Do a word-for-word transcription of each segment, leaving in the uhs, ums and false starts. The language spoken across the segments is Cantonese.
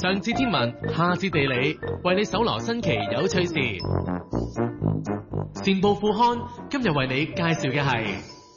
上至天文，下至地理，為你搜羅新奇有趣事。善報副刊今日為你介紹嘅係。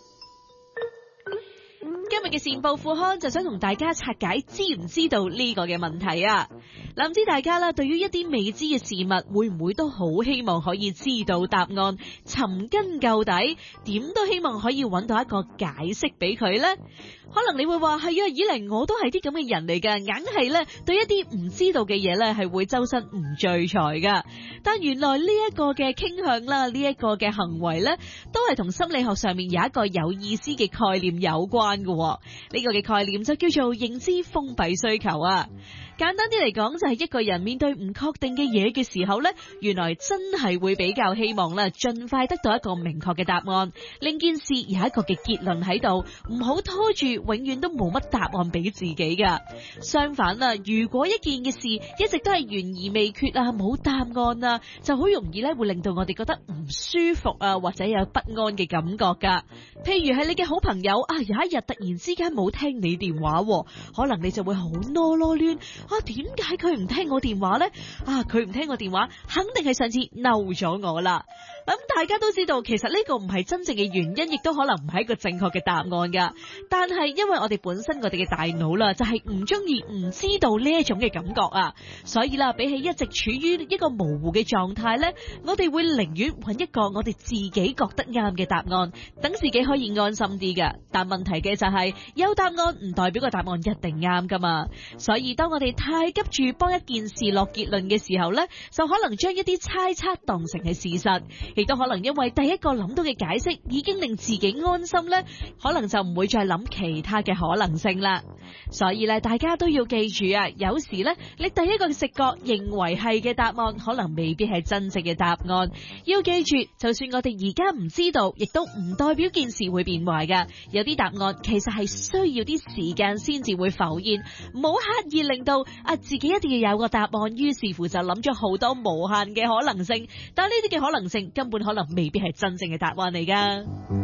今日嘅善報副刊就想同大家拆解知唔知道呢個嘅問題啊！諗知大家啦，對於一啲未知嘅事物，會唔會都好希望可以知道答案，尋根究底，點都希望可以揾到一個解釋俾佢呢？可能你會話係啊，以嚟我都係啲咁嘅人嚟噶，硬係咧對一啲唔知道嘅嘢咧係會周身唔聚財噶。但原來呢一個嘅傾向啦，呢一個嘅行為咧，都係同心理學上面有一個有意思嘅概念有關嘅。呢個嘅概念就叫做認知封閉需求啊。簡單啲嚟講，就係一個人面對唔確定嘅嘢嘅時候呢，原來真係會比較希望咧，盡快得到一個明確嘅答案，令件事有一個嘅結論喺度，唔好拖住，永遠都冇乜答案俾自己噶。相反啊，如果一件嘅事一直都係懸而未決啊，冇答案啊，就好容易咧會令到我哋覺得唔舒服啊，或者有不安嘅感覺噶。譬如係你嘅好朋友啊，有一日突然之間冇聽你電話，可能你就會好囉囉攣。啊，點解佢唔聽我電話呢？啊，佢唔聽我電話，肯定係上次嬲咗我啦。咁、嗯、大家都知道，其實呢個唔係真正嘅原因，亦都可能唔係一個正確嘅答案噶。但係因為我哋本身我哋嘅大腦啦，就係唔中意唔知道呢一種嘅感覺啊，所以啦，比起一直處於一個模糊嘅狀態呢，我哋會寧願揾一個我哋自己覺得啱嘅答案，等自己可以安心啲噶。但問題嘅就係、是、有答案唔代表個答案一定啱噶嘛，所以當我哋太急住幫一件事落結論嘅時候呢，就可能將一啲猜測當成係事實。亦都可能因為第一個諗到嘅解釋已經令自己安心呢，可能就唔會再諗其他嘅可能性啦。所以咧，大家都要記住啊，有時呢，你第一個直覺認為係嘅答案，可能未必係真正嘅答案。要記住，就算我哋而家唔知道，亦都唔代表件事會變壞噶。有啲答案其實係需要啲時間先至會浮現，唔好刻意令到啊自己一定要有個答案，於是乎就諗咗好多無限嘅可能性。但呢啲嘅可能性根本可能未必係真正嘅答案嚟噶。